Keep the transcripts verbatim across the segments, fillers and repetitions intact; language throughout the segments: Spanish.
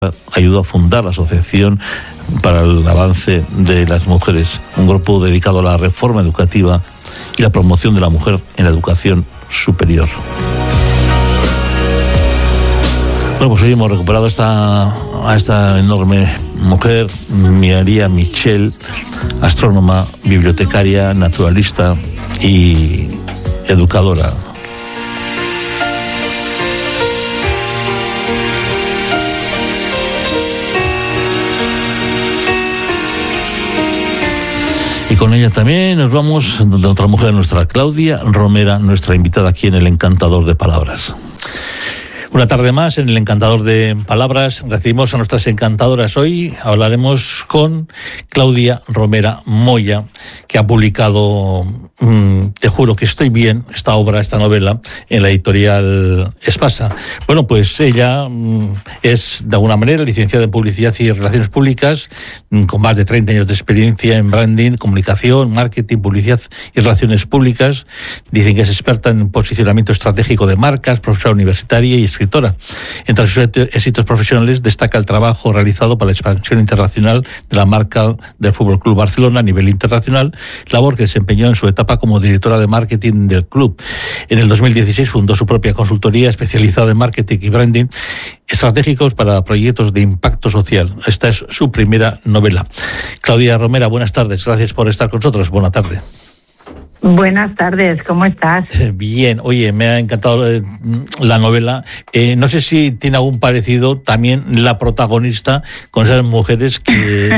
ayudó a fundar la Asociación para el Avance de las Mujeres, un grupo dedicado a la reforma educativa y la promoción de la mujer en la educación superior. Bueno, pues hoy hemos recuperado esta, a esta enorme mujer, María Michel, astrónoma, bibliotecaria, naturalista y educadora. Y con ella también nos vamos de otra mujer, nuestra Claudia Romera, nuestra invitada aquí en El Encantador de Palabras. Una tarde más en El Encantador de Palabras. Recibimos a nuestras encantadoras. Hoy hablaremos con Claudia Romera Moya, que ha publicado mmm, Te juro que estoy bien, esta obra, esta novela, en la editorial Espasa. Bueno, pues ella mmm, es, de alguna manera, licenciada en Publicidad y Relaciones Públicas, mmm, con más de treinta años de experiencia en branding, comunicación, marketing, publicidad y relaciones públicas. Dicen que es experta en posicionamiento estratégico de marcas, profesora universitaria y escritora. Entre sus éxitos profesionales destaca el trabajo realizado para la expansión internacional de la marca del Fútbol Club Barcelona a nivel internacional, labor que desempeñó en su etapa como directora de marketing del club. En el dos mil dieciséis fundó su propia consultoría especializada en marketing y branding estratégicos para proyectos de impacto social. Esta es su primera novela. Claudia Romera, buenas tardes. Gracias por estar con nosotros. Buena tarde. Buenas tardes, ¿cómo estás? Bien, oye, me ha encantado eh, la novela. Eh, no sé si tiene algún parecido también la protagonista con esas mujeres que,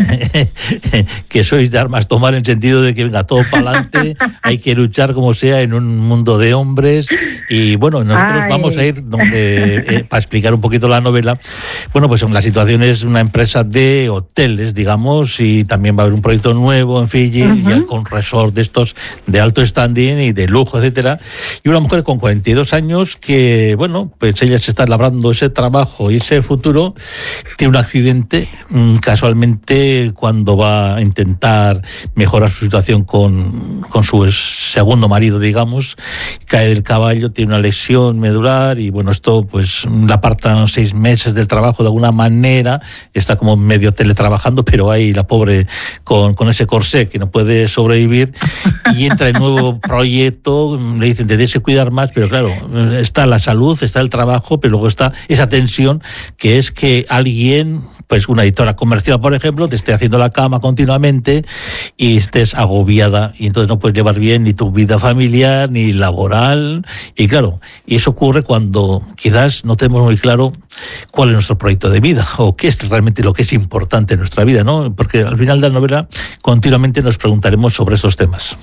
que sois de armas tomar, en sentido de que venga todo para adelante, hay que luchar como sea en un mundo de hombres. Y bueno, nosotros Ay. vamos a ir donde eh, para explicar un poquito la novela. Bueno, pues la situación es una empresa de hoteles, digamos, y también va a haber un proyecto nuevo en Fiji, uh-huh. ya con resort de estos de alto standing y de lujo, etcétera, y una mujer con cuarenta y dos años que, bueno, pues ella se está labrando ese trabajo y ese futuro. Tiene un accidente, casualmente, cuando va a intentar mejorar su situación con, con su segundo marido, digamos, cae del caballo, tiene una lesión medular y, bueno, esto pues la apartan seis meses del trabajo de alguna manera, está como medio teletrabajando, pero ahí la pobre con, con ese corsé que no puede sobrevivir, y entra en nuevo proyecto, le dicen te tienes que cuidar más, pero claro, está la salud, está el trabajo, pero luego está esa tensión que es que alguien, pues una editora comercial, por ejemplo, te esté haciendo la cama continuamente y estés agobiada, y entonces no puedes llevar bien ni tu vida familiar ni laboral, y claro, y eso ocurre cuando quizás no tenemos muy claro cuál es nuestro proyecto de vida o qué es realmente lo que es importante en nuestra vida, ¿no? Porque al final de la novela continuamente nos preguntaremos sobre esos temas.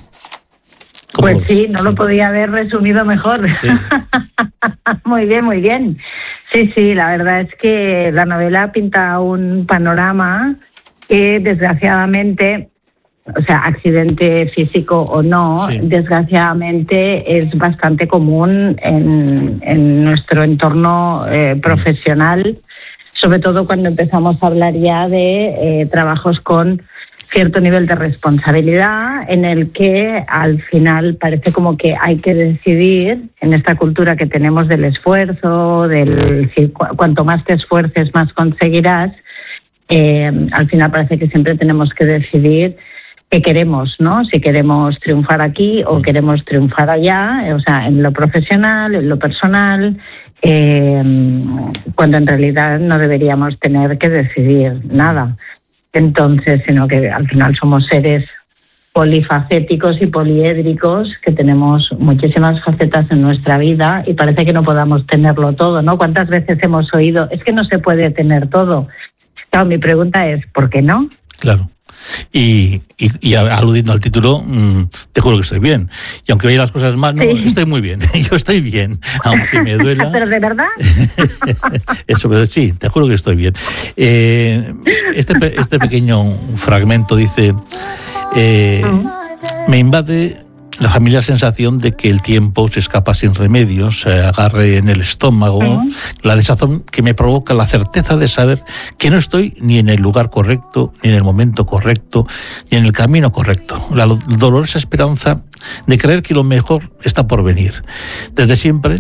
Pues sí, no sí. lo podía haber resumido mejor. Sí. Muy bien, muy bien. Sí, sí, la verdad es que la novela pinta un panorama que desgraciadamente, o sea, accidente físico o no, sí. desgraciadamente es bastante común en, en nuestro entorno eh, profesional, sobre todo cuando empezamos a hablar ya de eh, trabajos con cierto nivel de responsabilidad, en el que al final parece como que hay que decidir, en esta cultura que tenemos del esfuerzo, del si, cu- cuanto más te esfuerces, más conseguirás, eh, al final parece que siempre tenemos que decidir qué queremos, ¿no? Si queremos triunfar aquí o queremos triunfar allá, o sea, en lo profesional, en lo personal, eh, cuando en realidad no deberíamos tener que decidir nada. Entonces, sino que al final somos seres polifacéticos y poliédricos que tenemos muchísimas facetas en nuestra vida y parece que no podamos tenerlo todo, ¿no? ¿Cuántas veces hemos oído, es que no se puede tener todo? Claro, mi pregunta es, ¿por qué no? Claro. Y, y, y aludiendo al título, mmm, te juro que estoy bien. Y aunque vaya las cosas mal, no, sí. estoy muy bien. Yo estoy bien, aunque me duela. ¿Pero de verdad? Eso, pero sí, te juro que estoy bien. Eh, este, este pequeño fragmento dice, eh, uh-huh. me invade la familiar sensación de que el tiempo se escapa sin remedio, se agarre en el estómago, uh-huh. la desazón que me provoca la certeza de saber que no estoy ni en el lugar correcto, ni en el momento correcto, ni en el camino correcto. La dolorosa esperanza de creer que lo mejor está por venir. Desde siempre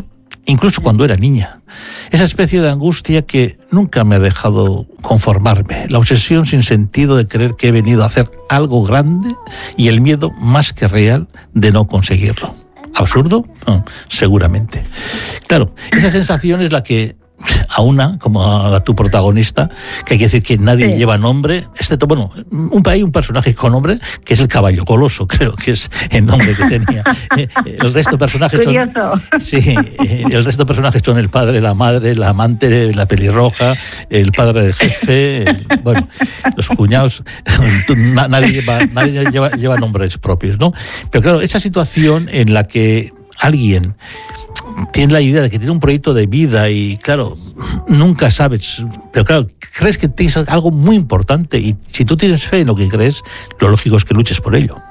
incluso cuando era niña. Esa especie de angustia que nunca me ha dejado conformarme, la obsesión sin sentido de creer que he venido a hacer algo grande y el miedo más que real de no conseguirlo. ¿Absurdo? No, seguramente. Claro, esa sensación es la que a una, como a tu protagonista, que hay que decir que nadie sí. lleva nombre, excepto, bueno, un, hay un personaje con nombre, que es el caballo coloso, creo que es el nombre que tenía. El resto de personajes son... Sí, el resto de personajes son el padre, la madre, la amante, la pelirroja, el padre del jefe, el, bueno, los cuñados, nadie, lleva, nadie lleva, lleva nombres propios, ¿no? Pero claro, esa situación en la que alguien tienes la idea de que tiene un proyecto de vida y, claro, nunca sabes, pero claro, crees que tienes algo muy importante y si tú tienes fe en lo que crees, lo lógico es que luches por ello.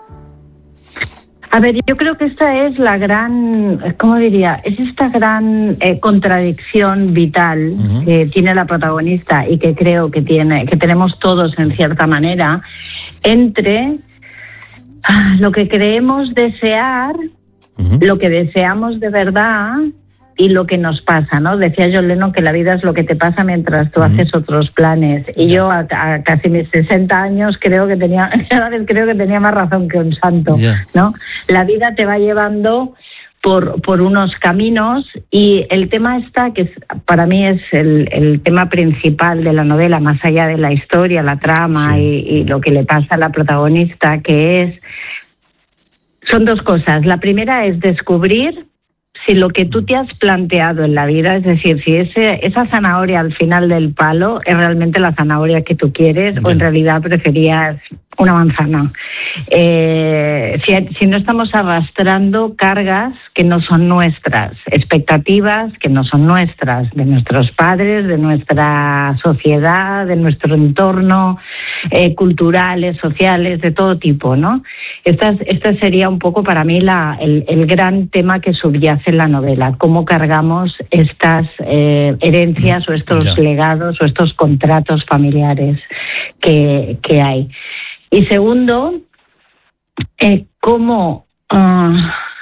A ver, yo creo que esta es la gran, ¿cómo diría? Es esta gran eh, contradicción vital uh-huh. que tiene la protagonista y que creo que tiene, que tenemos todos en cierta manera, entre ah, lo que creemos desear, lo que deseamos de verdad y lo que nos pasa, ¿no? Decía John Lennon que la vida es lo que te pasa mientras tú uh-huh. haces otros planes. Y yeah. yo a, a casi mis sesenta años creo que tenía, cada vez creo que tenía más razón que un santo, yeah. ¿no? La vida te va llevando por, por unos caminos y el tema está, que es, para mí es el, el tema principal de la novela, más allá de la historia, la trama sí. y, y lo que le pasa a la protagonista, que es... Son dos cosas. La primera es descubrir si lo que tú te has planteado en la vida, es decir, si ese, esa zanahoria al final del palo es realmente la zanahoria que tú quieres Bien. o en realidad preferías una manzana. Eh, si, si no estamos arrastrando cargas que no son nuestras, expectativas que no son nuestras, de nuestros padres, de nuestra sociedad, de nuestro entorno, eh, culturales, sociales, de todo tipo, ¿no? Esta, esta sería un poco para mí la, el, el gran tema que subyace en la novela, cómo cargamos estas eh, herencias o estos yeah. legados o estos contratos familiares que, que hay. Y segundo, eh, cómo, uh,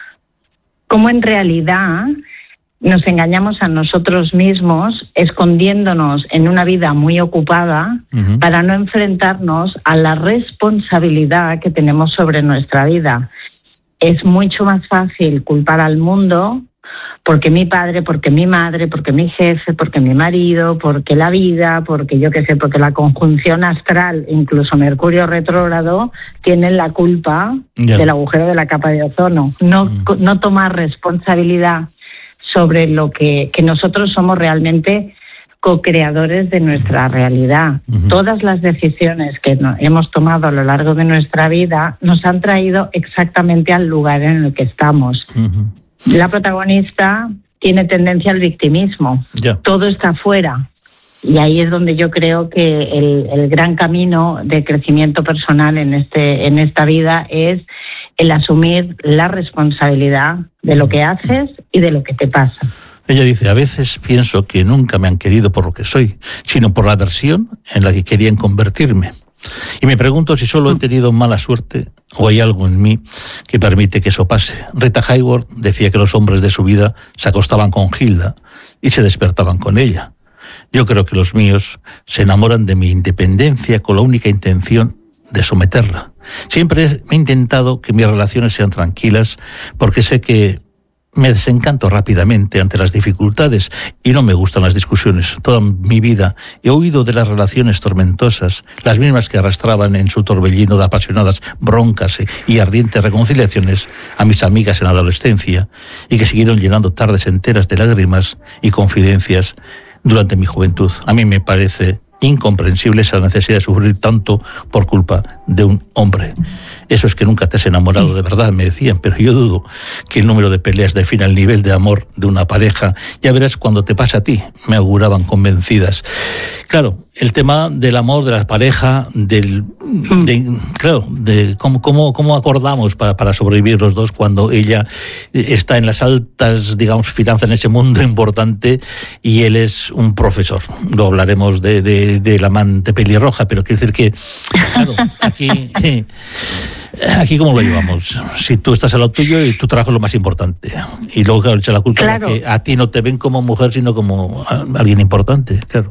cómo en realidad nos engañamos a nosotros mismos escondiéndonos en una vida muy ocupada uh-huh. para no enfrentarnos a la responsabilidad que tenemos sobre nuestra vida. Es mucho más fácil culpar al mundo porque mi padre, porque mi madre, porque mi jefe, porque mi marido, porque la vida, porque yo qué sé, porque la conjunción astral, incluso Mercurio retrógrado, tienen la culpa yeah. del agujero de la capa de ozono. No, mm. no tomar responsabilidad sobre lo que, que nosotros somos realmente co-creadores de nuestra realidad. Uh-huh. Todas las decisiones que no, hemos tomado a lo largo de nuestra vida nos han traído exactamente al lugar en el que estamos. Uh-huh. La protagonista tiene tendencia al victimismo. Yeah. Todo está afuera. Y ahí es donde yo creo que el, el gran camino de crecimiento personal en este en esta vida es el asumir la responsabilidad de lo que haces y de lo que te pasa. Ella dice, a veces pienso que nunca me han querido por lo que soy, sino por la versión en la que querían convertirme. Y me pregunto si solo he tenido mala suerte o hay algo en mí que permite que eso pase. Rita Hayworth decía que los hombres de su vida se acostaban con Hilda y se despertaban con ella. Yo creo que los míos se enamoran de mi independencia con la única intención de someterla. Siempre he intentado que mis relaciones sean tranquilas porque sé que me desencanto rápidamente ante las dificultades y no me gustan las discusiones. Toda mi vida he huido de las relaciones tormentosas, las mismas que arrastraban en su torbellino de apasionadas broncas y ardientes reconciliaciones a mis amigas en la adolescencia y que siguieron llenando tardes enteras de lágrimas y confidencias durante mi juventud. A mí me parece incomprensible esa necesidad de sufrir tanto por culpa de un hombre. Eso es que nunca te has enamorado de verdad, me decían, pero yo dudo que el número de peleas defina el nivel de amor de una pareja. Ya verás cuando te pase a ti, me auguraban convencidas. Claro, el tema del amor, de la pareja, del, de, claro, de cómo, cómo, cómo acordamos para, para sobrevivir los dos cuando ella está en las altas, digamos, finanzas en ese mundo importante y él es un profesor. Lo hablaremos de, de, de la amante pelirroja, pero quiero decir que, claro, aquí... Eh, Aquí cómo lo llevamos, si tú estás a lo tuyo y tu trabajo es lo más importante, y luego claro, echa la culpa claro. de que a ti no te ven como mujer sino como alguien importante, claro.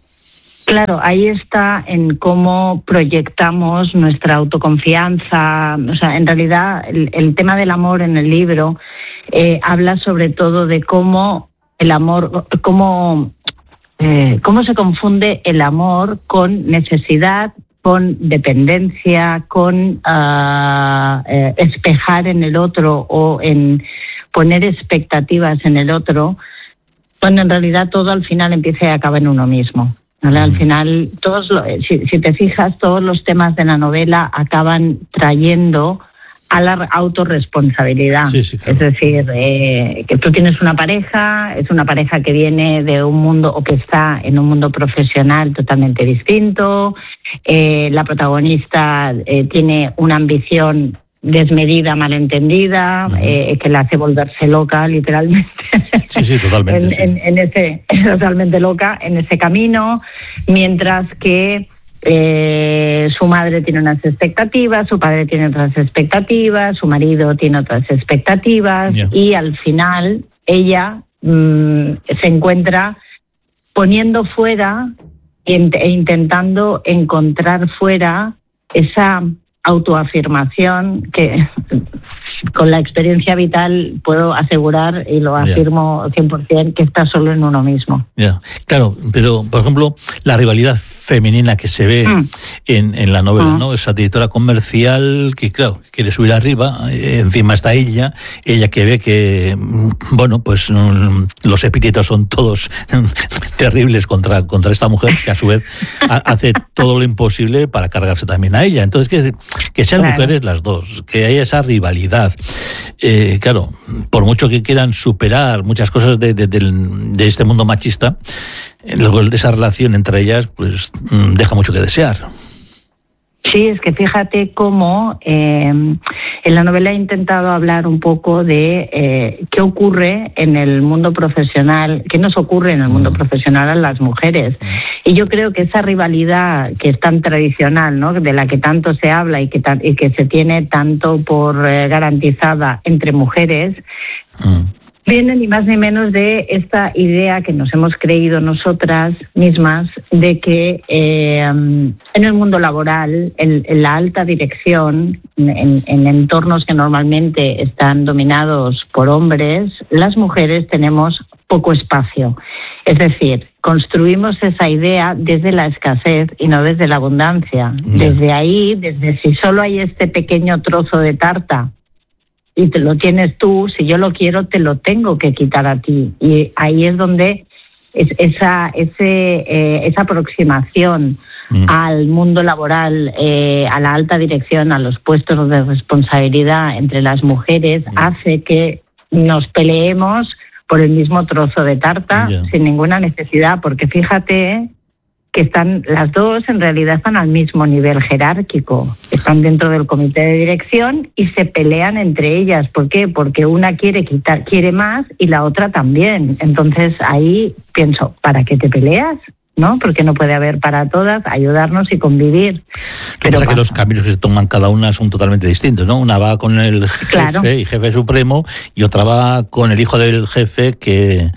Claro, ahí está en cómo proyectamos nuestra autoconfianza. O sea, en realidad el, el tema del amor en el libro eh, habla sobre todo de cómo el amor, cómo, eh, cómo se confunde el amor con necesidad, con dependencia, con uh, eh, espejar en el otro o en poner expectativas en el otro, cuando en realidad todo al final empieza y acaba en uno mismo. ¿Vale? Al final, todos lo, si, si te fijas, todos los temas de la novela acaban trayendo a la autorresponsabilidad. Sí, sí, claro. Es decir, eh, que tú tienes una pareja, es una pareja que viene de un mundo o que está en un mundo profesional totalmente distinto, eh, la protagonista eh, tiene una ambición desmedida, malentendida, uh-huh. eh, que la hace volverse loca, literalmente. Sí, sí, totalmente. en, sí. En, en ese, totalmente loca en ese camino, mientras que eh, su madre tiene unas expectativas, su padre tiene otras expectativas, su marido tiene otras expectativas, yeah. y al final ella mmm, se encuentra poniendo fuera e intentando encontrar fuera esa autoafirmación que con la experiencia vital puedo asegurar y lo afirmo yeah. cien por ciento que está solo en uno mismo. Yeah. Claro, pero por ejemplo la rivalidad femenina que se ve mm. en, en la novela, mm. ¿no? Esa directora comercial que, claro, quiere subir arriba, eh, encima está ella, ella que ve que, bueno, pues mm, los epítetos son todos terribles contra, contra esta mujer, que a su vez ha, hace todo lo imposible para cargarse también a ella. Entonces, que, que sean claro. mujeres las dos, que haya esa rivalidad. Eh, claro, por mucho que quieran superar muchas cosas de, de, de, de este mundo machista, luego esa relación entre ellas pues deja mucho que desear. Sí, es que fíjate cómo eh, en la novela he intentado hablar un poco de eh, qué ocurre en el mundo profesional, qué nos ocurre en el mundo mm. profesional a las mujeres. Mm. Y yo creo que esa rivalidad que es tan tradicional, ¿no?, de la que tanto se habla y que, ta- y que se tiene tanto por eh, garantizada entre mujeres, mm. viene ni más ni menos de esta idea que nos hemos creído nosotras mismas de que eh, en el mundo laboral, en, en la alta dirección, en, en entornos que normalmente están dominados por hombres, las mujeres tenemos poco espacio. Es decir, construimos esa idea desde la escasez y no desde la abundancia. Yeah. Desde ahí, desde si solo hay este pequeño trozo de tarta y te lo tienes tú, si yo lo quiero, te lo tengo que quitar a ti. Y ahí es donde es esa, ese, eh, esa aproximación mm. al mundo laboral, eh, a la alta dirección, a los puestos de responsabilidad entre las mujeres, mm. hace que nos peleemos por el mismo trozo de tarta yeah. sin ninguna necesidad, porque fíjate que están las dos, en realidad están al mismo nivel jerárquico, están dentro del comité de dirección y se pelean entre ellas. ¿Por qué? Porque una quiere quitar, quiere más y la otra también. Entonces ahí pienso, ¿para qué te peleas? ¿No? Porque no puede haber para todas, ayudarnos y convivir. Lo que pasa es que los caminos que se toman cada una son totalmente distintos, ¿no? Una va con el jefe claro. y jefe supremo, y otra va con el hijo del jefe, que,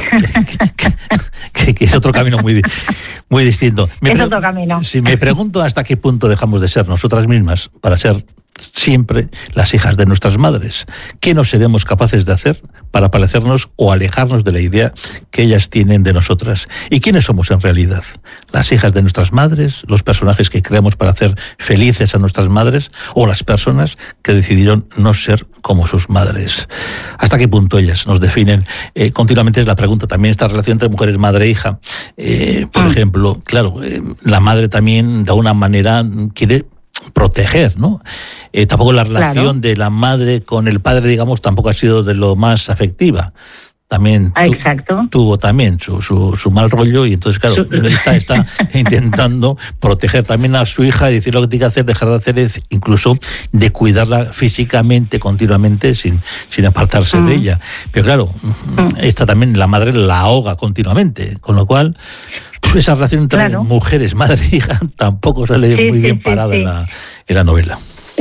que, que, que es otro camino muy, muy distinto. Me es pre- otro camino. Si me pregunto hasta qué punto dejamos de ser nosotras mismas para ser siempre las hijas de nuestras madres. ¿Qué no seremos capaces de hacer para parecernos o alejarnos de la idea que ellas tienen de nosotras? ¿Y quiénes somos en realidad? ¿Las hijas de nuestras madres? ¿Los personajes que creamos para hacer felices a nuestras madres? ¿O las personas que decidieron no ser como sus madres? ¿Hasta qué punto ellas nos definen? Eh, continuamente es la pregunta. También esta relación entre mujeres, madre e hija. Eh, por mm. ejemplo, claro, eh, la madre también de alguna manera quiere proteger, ¿no? Eh, tampoco la relación claro. de la madre con el padre, digamos, tampoco ha sido de lo más afectiva. También tu, Exacto. tuvo también su, su, su mal rollo, y entonces, claro, está, está intentando proteger también a su hija y decir lo que tiene que hacer, dejar de hacer, es incluso de cuidarla físicamente, continuamente, sin, sin apartarse mm. de ella. Pero claro, mm. esta también, la madre la ahoga continuamente, con lo cual esa relación entre claro. mujeres, madre e hija, tampoco sale sí, muy bien sí, parada sí, sí. En, la, en la novela.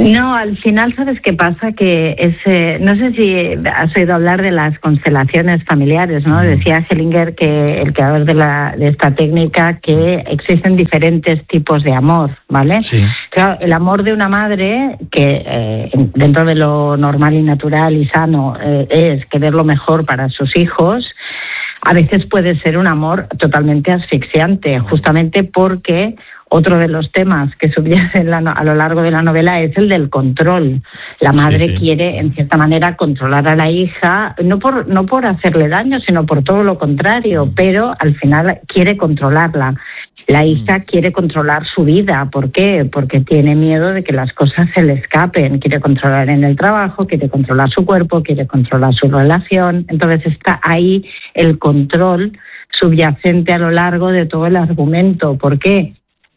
No, al final, ¿sabes qué pasa? Que ese, no sé si has oído hablar de las constelaciones familiares, ¿no? Mm. Decía Hellinger, que el creador de, la, de esta técnica, que existen diferentes tipos de amor, ¿vale? Sí. Claro, el amor de una madre, que eh, dentro de lo normal y natural y sano eh, es querer lo mejor para sus hijos, a veces puede ser un amor totalmente asfixiante, justamente porque otro de los temas que subyacen a lo largo de la novela es el del control. La madre sí, sí. quiere, en cierta manera, controlar a la hija, no por no por hacerle daño, sino por todo lo contrario, mm. pero al final quiere controlarla. La hija mm. quiere controlar su vida. ¿Por qué? Porque tiene miedo de que las cosas se le escapen. Quiere controlar en el trabajo, quiere controlar su cuerpo, quiere controlar su relación. Entonces está ahí el control subyacente a lo largo de todo el argumento. ¿Por qué?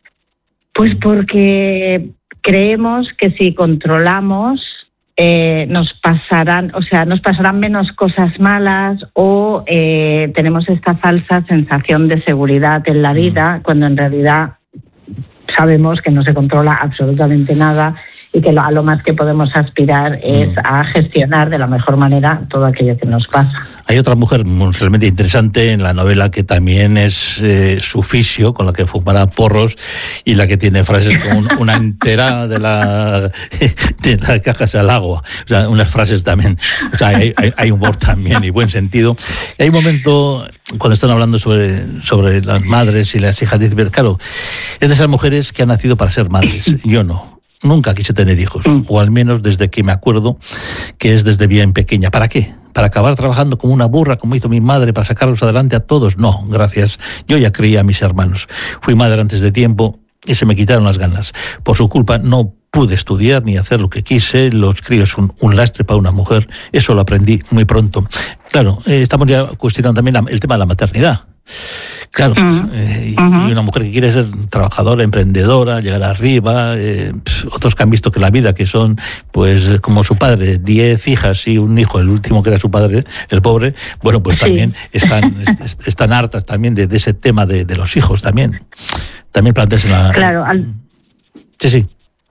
Pues porque creemos que si controlamos eh, nos pasarán, o sea, nos pasarán menos cosas malas o eh, tenemos esta falsa sensación de seguridad en la vida, cuando en realidad sabemos que no se controla absolutamente nada y que a lo más que podemos aspirar es a gestionar de la mejor manera todo aquello que nos pasa. Hay otra mujer realmente interesante en la novela que también es eh, su fisio, con la que fumará porros y la que tiene frases como una entera de la de la caja al agua. O sea, unas frases también. O sea, hay, hay, hay humor también y buen sentido. Y hay un momento cuando están hablando sobre, sobre las madres y las hijas, dice, claro, es de esas mujeres que han nacido para ser madres. Yo no. Nunca quise tener hijos, mm. o al menos desde que me acuerdo que es desde bien pequeña. ¿Para qué? ¿Para acabar trabajando como una burra, como hizo mi madre, para sacarlos adelante a todos? No, gracias. Yo ya creía a mis hermanos. Fui madre antes de tiempo y se me quitaron las ganas. Por su culpa no pude estudiar ni hacer lo que quise. Los críos son un lastre para una mujer. Eso lo aprendí muy pronto. Claro, eh, estamos ya cuestionando también la, el tema de la maternidad. Claro, uh-huh. eh, uh-huh. y una mujer que quiere ser trabajadora, emprendedora, llegar arriba, eh, pues, otros que han visto que la vida, que son, pues, como su padre, diez hijas y un hijo, el último que era su padre, el pobre, bueno, pues sí. también están, est- están hartas también de, de ese tema de, de los hijos también. También planteas la... Claro, al... Sí, sí.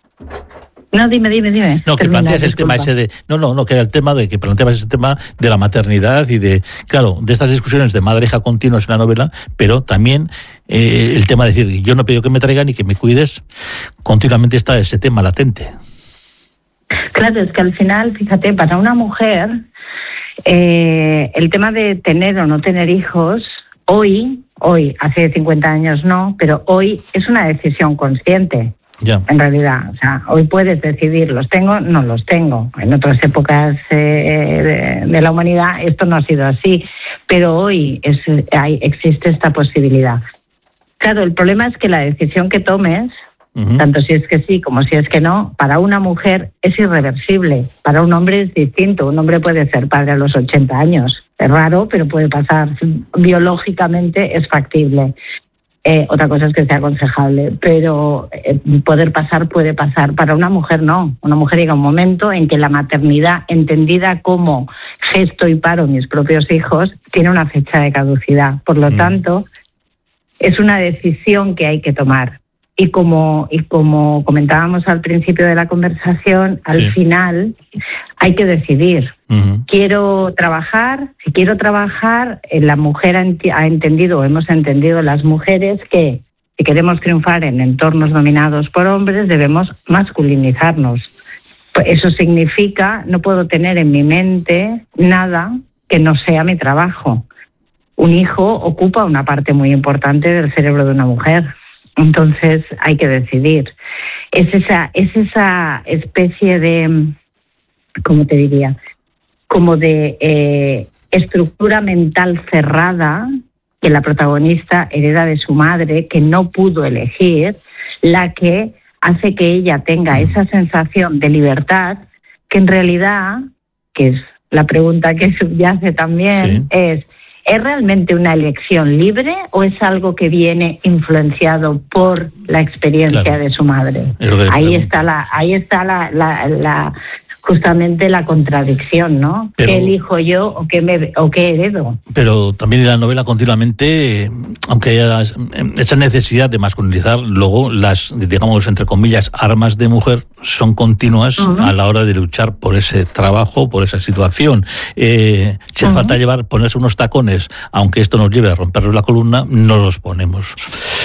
No, dime, dime, dime. No, que Termina, planteas el disculpa. tema ese de... No, no, no, que era el tema de que planteabas ese tema de la maternidad y de... Claro, de estas discusiones de madre-hija continuas en la novela, pero también eh, el tema de decir, yo no pido que me traigan y que me cuides, continuamente está ese tema latente. Claro, es que al final, fíjate, para una mujer, eh, el tema de tener o no tener hijos, hoy, hoy, hace cincuenta años no, pero hoy es una decisión consciente. Ya. En realidad, o sea, hoy puedes decidir, los tengo, no los tengo. En otras épocas eh, de, de la humanidad esto no ha sido así, pero hoy es, hay, existe esta posibilidad. Claro, el problema es que la decisión que tomes, uh-huh. tanto si es que sí como si es que no, para una mujer es irreversible, para un hombre es distinto. Un hombre puede ser padre a los ochenta años, es raro, pero puede pasar, biológicamente es factible. Eh, otra cosa es que sea aconsejable, pero eh, poder pasar puede pasar. Para una mujer no. Una mujer llega un momento en que la maternidad, entendida como gesto y paro mis propios hijos, tiene una fecha de caducidad. Por lo mm. tanto, es una decisión que hay que tomar. Y como, y como comentábamos al principio de la conversación, al sí. final hay que decidir. Uh-huh. Quiero trabajar, si quiero trabajar, la mujer ha, ent- ha entendido, o hemos entendido las mujeres, que si queremos triunfar en entornos dominados por hombres, debemos masculinizarnos. Pues eso significa, no puedo tener en mi mente nada que no sea mi trabajo. Un hijo ocupa una parte muy importante del cerebro de una mujer. Entonces hay que decidir. Es esa, es esa especie de, ¿cómo te diría? Como de eh, estructura mental cerrada que la protagonista hereda de su madre, que no pudo elegir, la que hace que ella tenga esa sensación de libertad, que en realidad, que es la pregunta que subyace también, sí. es... ¿Es realmente una elección libre o es algo que viene influenciado por la experiencia claro. de su madre? Ahí está la, ahí está la, la, la, justamente la contradicción, ¿no? Pero, ¿qué elijo yo o qué, me, o qué heredo? Pero también en la novela continuamente, aunque haya esa necesidad de masculinizar, luego las, digamos, entre comillas, armas de mujer son continuas uh-huh. a la hora de luchar por ese trabajo, por esa situación. Eh, si hace uh-huh. falta llevar, ponerse unos tacones, aunque esto nos lleve a rompernos la columna, no los ponemos.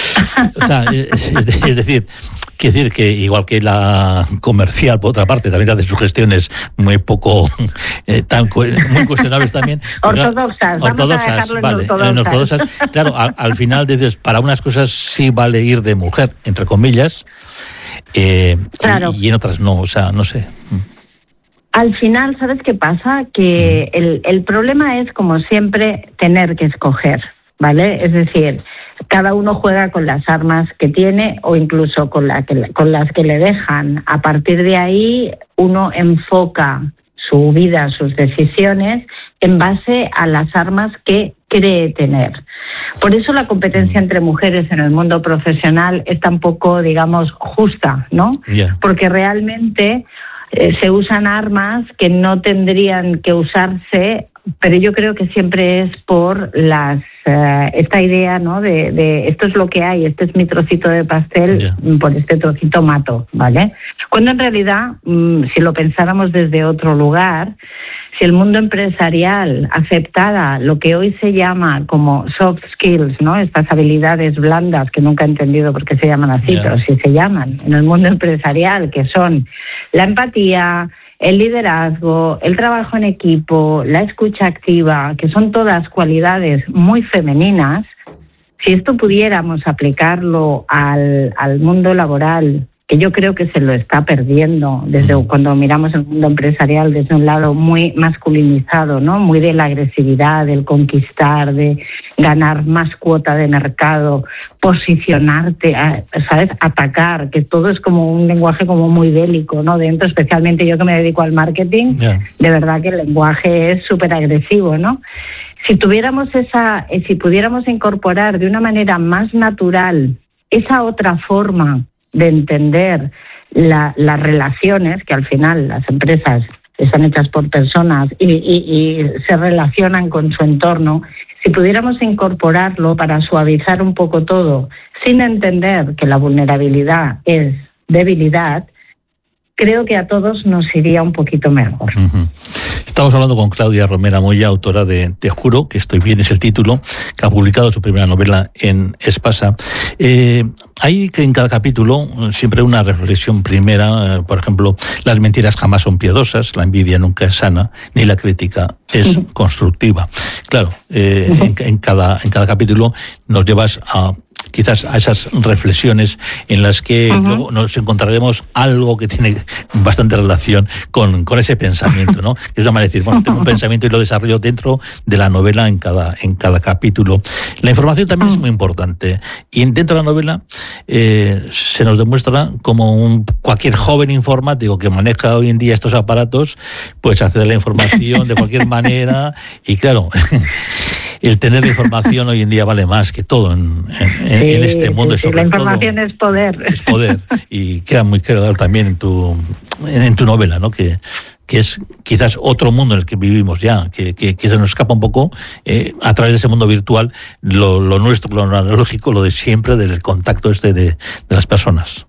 O sea, es, es, es decir... Quiere decir que, igual que la comercial, por otra parte, también hace sugestiones muy poco, eh, tan muy cuestionables también. Ortodoxas, ortodoxas, vale, en ortodoxas. Claro, al, al final dices, para unas cosas sí vale ir de mujer, entre comillas, eh, claro. y, y en otras no, o sea, no sé. Al final, ¿sabes qué pasa? Que el, el problema es, como siempre, tener que escoger. ¿Vale? Es decir, cada uno juega con las armas que tiene o incluso con, la que, con las que le dejan. A partir de ahí, uno enfoca su vida, sus decisiones, en base a las armas que cree tener. Por eso la competencia entre mujeres en el mundo profesional es tan poco, digamos, justa, ¿no? Yeah. Porque realmente eh, se usan armas que no tendrían que usarse, pero yo creo que siempre es por las uh, esta idea, ¿no? De, de esto es lo que hay, este es mi trocito de pastel, yeah. por este trocito mato, ¿vale? Cuando en realidad, mmm, si lo pensáramos desde otro lugar, si el mundo empresarial aceptara lo que hoy se llama como soft skills, ¿no? Estas habilidades blandas que nunca he entendido por qué se llaman así, yeah. pero sí se llaman en el mundo empresarial, que son la empatía, el liderazgo, el trabajo en equipo, la escucha activa, que son todas cualidades muy femeninas. Si esto pudiéramos aplicarlo al, al mundo laboral, que yo creo que se lo está perdiendo desde cuando miramos el mundo empresarial desde un lado muy masculinizado, ¿no? Muy de la agresividad, del conquistar, de ganar más cuota de mercado, posicionarte, ¿sabes? Atacar, que todo es como un lenguaje como muy bélico, ¿no? Dentro, especialmente yo que me dedico al marketing, yeah. de verdad que el lenguaje es súper agresivo, ¿no? Si tuviéramos esa, si pudiéramos incorporar de una manera más natural esa otra forma de entender la, las relaciones, que al final las empresas están hechas por personas y, y, y se relacionan con su entorno, si pudiéramos incorporarlo para suavizar un poco todo, sin entender que la vulnerabilidad es debilidad, creo que a todos nos iría un poquito mejor. Uh-huh. Estamos hablando con Claudia Romera Moya, autora de Te juro que estoy bien, es el título, que ha publicado su primera novela en Espasa. Eh, hay que en cada capítulo siempre una reflexión primera, eh, por ejemplo, las mentiras jamás son piadosas, la envidia nunca es sana, ni la crítica es uh-huh. constructiva. Claro, eh, uh-huh. en, en, cada, en cada capítulo nos llevas a quizás a esas reflexiones en las que uh-huh. luego nos encontraremos algo que tiene bastante relación con, con ese pensamiento, ¿no? Es una manera de decir, bueno, tengo un pensamiento y lo desarrollo dentro de la novela en cada, en cada capítulo. La información también uh-huh. es muy importante. Y dentro de la novela eh, se nos demuestra como un, cualquier joven informático que maneja hoy en día estos aparatos, pues accede a la información de cualquier manera. Y claro, el tener la información hoy en día vale más que todo en, en, sí, en este mundo. Sí, sí, la información todo, es poder. Es poder. Y queda muy claro también en tu, en tu novela, ¿no? Que, que es quizás otro mundo en el que vivimos ya, que, que, que se nos escapa un poco eh, a través de ese mundo virtual, lo, lo nuestro, lo analógico, lo de siempre, del contacto este de, de las personas.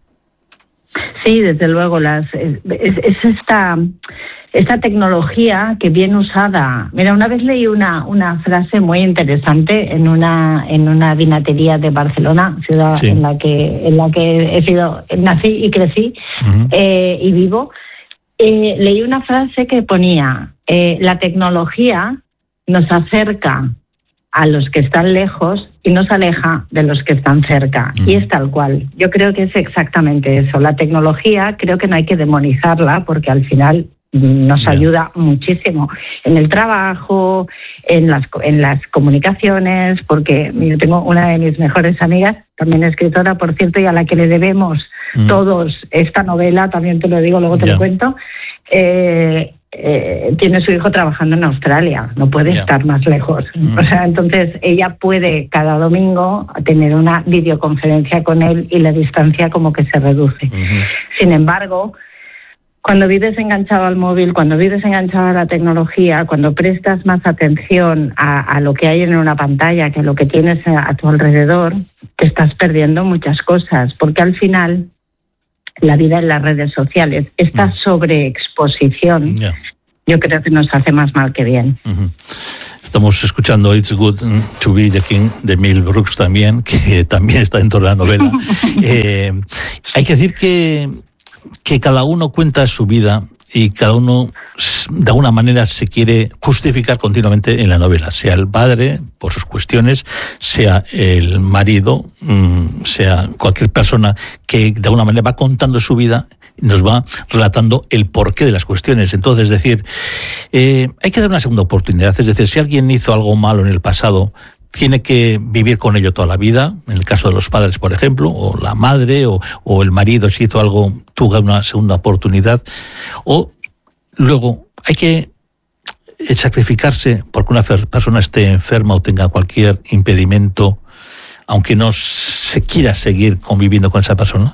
Sí, desde luego, las es, es esta esta tecnología que bien usada. Mira, una vez leí una una frase muy interesante en una en una vinatería de Barcelona, ciudad sí. en la que en la que he sido nací y crecí uh-huh. eh, y vivo. Eh, leí una frase que ponía eh, la tecnología nos acerca a los que están lejos y nos aleja de los que están cerca. Mm. Y es tal cual. Yo creo que es exactamente eso. La tecnología creo que no hay que demonizarla porque al final nos yeah. ayuda muchísimo en el trabajo, en las en las comunicaciones, porque yo tengo una de mis mejores amigas, también escritora, por cierto, y a la que le debemos mm. todos esta novela, también te lo digo, luego te yeah. lo cuento, eh, Eh, tiene su hijo trabajando en Australia, no puede yeah. estar más lejos. Mm. O sea, entonces ella puede cada domingo tener una videoconferencia con él y la distancia como que se reduce. Mm-hmm. Sin embargo, Cuando vives enganchado al móvil, cuando vives enganchado a la tecnología, cuando prestas más atención a, a lo que hay en una pantalla que a lo que tienes a, a tu alrededor, te estás perdiendo muchas cosas, porque al final la vida en las redes sociales, esta mm. sobreexposición, yeah. yo creo que nos hace más mal que bien. Uh-huh. Estamos escuchando It's Good to Be the King de Mel Brooks también, que también está dentro de la novela. eh, hay que decir que, que cada uno cuenta su vida y cada uno de alguna manera se quiere justificar continuamente en la novela, sea el padre por sus cuestiones, sea el marido, sea cualquier persona que de alguna manera va contando su vida, nos va relatando el porqué de las cuestiones. Entonces, es decir, eh, hay que dar una segunda oportunidad. Es decir, si alguien hizo algo malo en el pasado, tiene que vivir con ello toda la vida, en el caso de los padres, por ejemplo, o la madre, o, o el marido, si hizo algo, tuvo una segunda oportunidad. O luego hay que sacrificarse porque una persona esté enferma o tenga cualquier impedimento, aunque no se quiera seguir conviviendo con esa persona.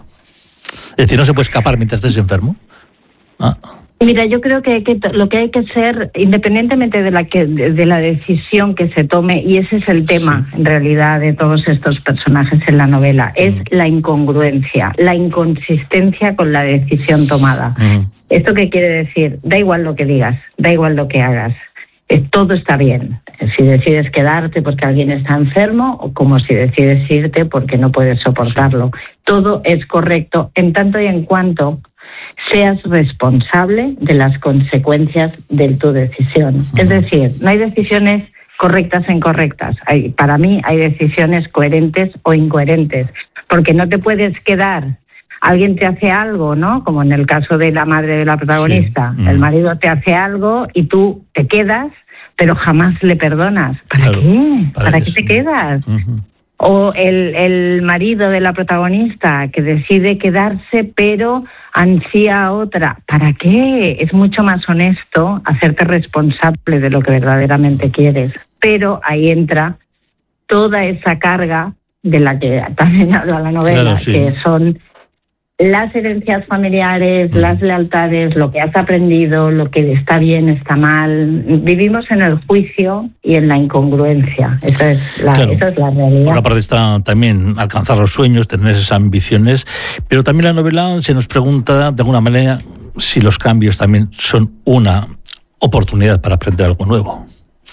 Es decir, ¿no se puede escapar mientras estés enfermo? ¿Ah? Mira, yo creo que, que lo que hay que ser, independientemente de la que de la decisión que se tome, y ese es el tema, sí. en realidad, de todos estos personajes en la novela, es mm. la incongruencia, la inconsistencia con la decisión tomada. Mm. ¿Esto qué quiere decir? Da igual lo que digas, da igual lo que hagas. Todo está bien. Si decides quedarte porque alguien está enfermo, o como si decides irte porque no puedes soportarlo. Sí. Todo es correcto en tanto y en cuanto seas responsable de las consecuencias de tu decisión. Uh-huh. Es decir, no hay decisiones correctas e incorrectas. Hay, para mí hay decisiones coherentes o incoherentes, porque no te puedes quedar. Alguien te hace algo, ¿no? Como en el caso de la madre de la protagonista. Sí. Uh-huh. El marido te hace algo y tú te quedas, pero jamás le perdonas. ¿Para claro, qué? ¿Para, ¿Para qué te quedas? Uh-huh. O el, el marido de la protagonista que decide quedarse pero ansía a otra. ¿Para qué? Es mucho más honesto hacerte responsable de lo que verdaderamente quieres. Pero ahí entra toda esa carga de la que también habla la novela, claro, sí. que son las herencias familiares, mm. las lealtades, lo que has aprendido, lo que está bien, está mal. Vivimos en el juicio y en la incongruencia. Esa es la, claro. esa es la realidad. Por una parte está también alcanzar los sueños, tener esas ambiciones, pero también la novela se nos pregunta de alguna manera si los cambios también son una oportunidad para aprender algo nuevo.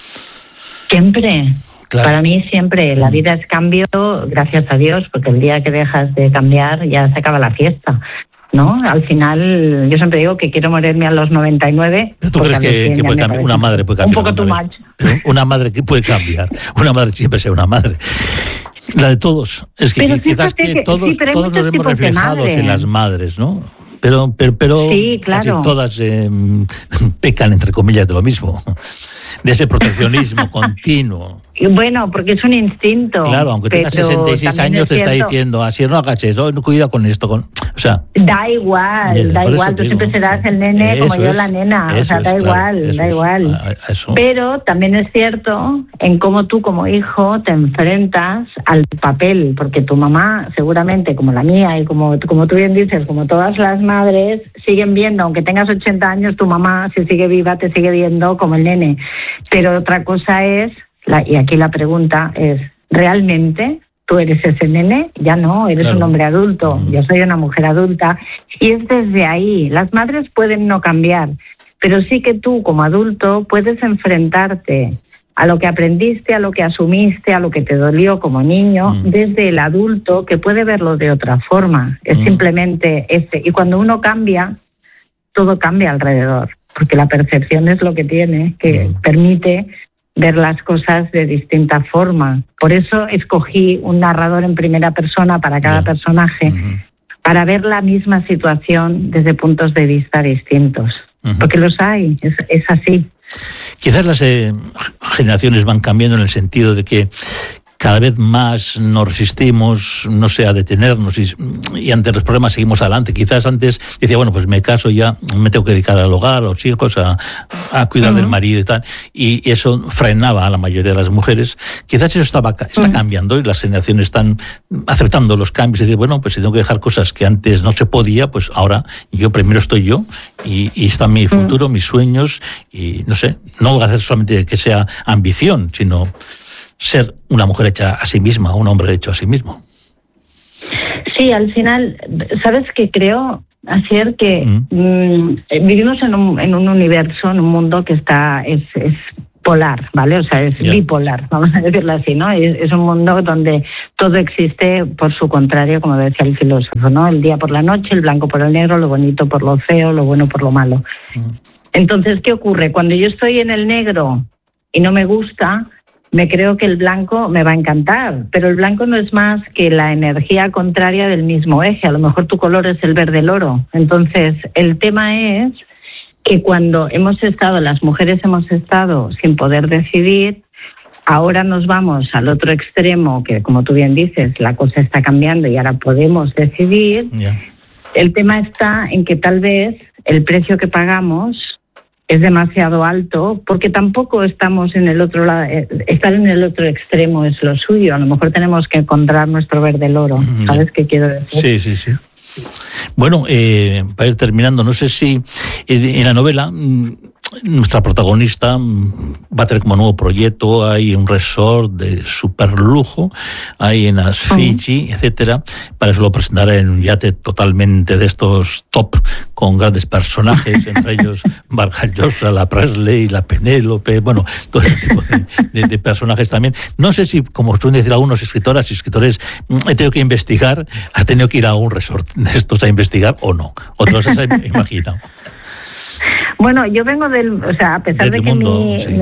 Siempre. Claro. Para mí siempre la vida es cambio, gracias a Dios, porque el día que dejas de cambiar ya se acaba la fiesta, ¿no? Al final, yo siempre digo que quiero morirme a los noventa y nueve. ¿Tú crees que, que puede cambiar? Una madre puede cambiar. Un poco too much. Una madre que puede cambiar. Una madre siempre sea una madre. La de todos. Es que pero quizás que, que todos, sí, todos nos vemos reflejados en las madres, ¿no? Pero, pero, pero sí, claro. casi todas eh, pecan, entre comillas, de lo mismo. De ese proteccionismo continuo. Bueno, porque es un instinto. Claro, aunque tenga sesenta y seis años te está diciendo, así no hagas eso, cuidado con esto. Con... O sea, da igual, eh, da igual, tú digo, siempre serás sí. el nene como yo es, la nena, o sea, da es, igual, claro, da igual. Es, Pero también es cierto en cómo tú como hijo te enfrentas al papel, porque tu mamá seguramente, como la mía y como, como tú bien dices, como todas las madres, siguen viendo, aunque tengas ochenta años, tu mamá, si sigue viva, te sigue viendo como el nene. Pero otra cosa es, la, y aquí la pregunta es, ¿realmente tú eres ese nene? Ya no, eres claro. un hombre adulto, mm. yo soy una mujer adulta. Y es desde ahí, las madres pueden no cambiar, pero sí que tú como adulto puedes enfrentarte a lo que aprendiste, a lo que asumiste, a lo que te dolió como niño, mm. desde el adulto que puede verlo de otra forma. Es mm. simplemente este. Y cuando uno cambia, todo cambia alrededor, porque la percepción es lo que tiene, que mm. permite ver las cosas de distinta forma. Por eso escogí un narrador en primera persona para cada yeah. personaje, uh-huh. para ver la misma situación desde puntos de vista distintos. Uh-huh. Porque los hay, es, es así. Quizás las eh, generaciones van cambiando en el sentido de que cada vez más nos resistimos, no sé, a detenernos y, y ante los problemas seguimos adelante. Quizás antes decía, bueno, pues me caso ya, me tengo que dedicar al hogar, a los hijos, a, a cuidar uh-huh. del marido y tal, y eso frenaba a la mayoría de las mujeres. Quizás eso estaba, está uh-huh. cambiando y las generaciones están aceptando los cambios y decir, bueno, pues si tengo que dejar cosas que antes no se podía, pues ahora yo primero estoy yo y, y está mi futuro, uh-huh. mis sueños y no sé, no voy a hacer solamente que sea ambición, sino ser una mujer hecha a sí misma, un hombre hecho a sí mismo. Sí, al final, ¿sabes qué creo? Asier, que mm. mmm, vivimos en un, en un universo, en un mundo que está es, es polar, ¿vale? O sea, es yeah. bipolar, vamos a decirlo así, ¿no? Es, es un mundo donde todo existe por su contrario, como decía el filósofo, ¿no? El día por la noche, el blanco por el negro, lo bonito por lo feo, lo bueno por lo malo. Mm. Entonces, ¿qué ocurre? Cuando yo estoy en el negro y no me gusta, me creo que el blanco me va a encantar, pero el blanco no es más que la energía contraria del mismo eje. A lo mejor tu color es el verde el oro. Entonces, el tema es que cuando hemos estado, las mujeres hemos estado sin poder decidir, ahora nos vamos al otro extremo, que como tú bien dices, la cosa está cambiando y ahora podemos decidir. Yeah. El tema está en que tal vez el precio que pagamos es demasiado alto, porque tampoco estamos en el otro lado, estar en el otro extremo es lo suyo. A lo mejor tenemos que encontrar nuestro verde el oro. ¿Sabes qué quiero decir? Sí, sí, sí. Bueno, eh, para ir terminando, no sé si eh, en la novela nuestra protagonista va a tener como nuevo proyecto, hay un resort de super lujo, hay en las Fiji, uh-huh. etcétera. Para eso lo presentará en un yate totalmente de estos top, con grandes personajes, entre ellos Vargas Llosa, la Presley, la Penélope, bueno, todo ese tipo de, de, de personajes también. No sé si, como suelen decir algunos escritoras y escritores, he tenido que investigar, has tenido que ir a un resort de estos a investigar o no, otros se han imaginado. Bueno, yo vengo del, o sea, a pesar de, de que mundo, mi, sí.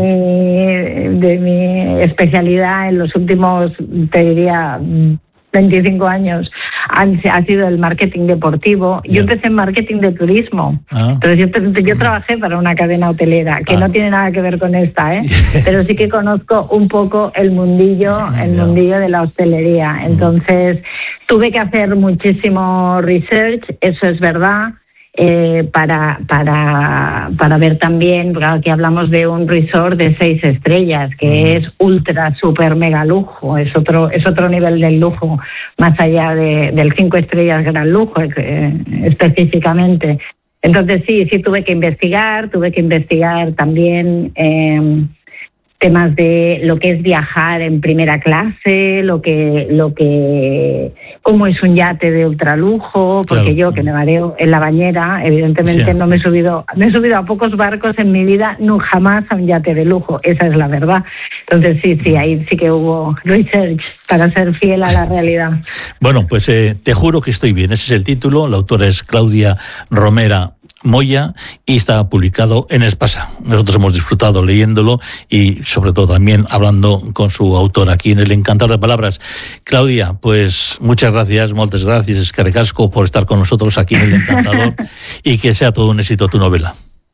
mi, de mi especialidad en los últimos, te diría, veinticinco años han, ha sido el marketing deportivo. Yeah. Yo empecé en marketing de turismo. Ah. Entonces yo, yo trabajé para una cadena hotelera que ah. no tiene nada que ver con esta, ¿eh? Pero sí que conozco un poco el mundillo, el yeah. mundillo de la hostelería. Entonces tuve que hacer muchísimo research, eso es verdad. Eh, para para para ver también, porque aquí hablamos de un resort de seis estrellas que uh-huh. es ultra super mega lujo, es otro es otro nivel del lujo, más allá de, del cinco estrellas gran lujo eh, específicamente. Entonces sí sí tuve que investigar tuve que investigar también eh, temas de lo que es viajar en primera clase, lo que, lo que, cómo es un yate de ultralujo, porque claro. yo que me mareo en la bañera, evidentemente sí. no me he subido, me he subido a pocos barcos en mi vida, no jamás a un yate de lujo, esa es la verdad. Entonces sí, sí, ahí sí que hubo research para ser fiel a la realidad. Bueno, pues eh, te juro que estoy bien, ese es el título, la autora es Claudia Romera Moya y está publicado en Espasa. Nosotros hemos disfrutado leyéndolo y sobre todo también hablando con su autor aquí en El Encantador de Palabras. Claudia, pues muchas gracias, muchas gracias, es que recasco por estar con nosotros aquí en El Encantador y que sea todo un éxito tu novela.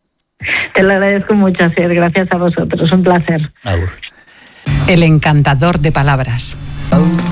Te lo agradezco mucho, Asier, gracias a vosotros, un placer. Agur. El Encantador de Palabras.